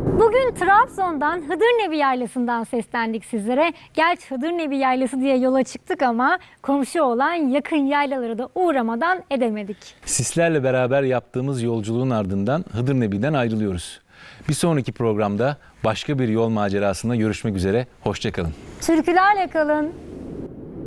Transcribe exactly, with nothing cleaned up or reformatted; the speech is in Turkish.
Bugün Trabzon'dan Hıdırnebi Yaylası'ndan seslendik sizlere. Gerçi Hıdırnebi Yaylası diye yola çıktık ama komşu olan yakın yaylalara da uğramadan edemedik. Sizlerle beraber yaptığımız yolculuğun ardından Hıdırnebi'den ayrılıyoruz. Bir sonraki programda başka bir yol macerasında görüşmek üzere. Hoşça kalın. Türkülerle kalın.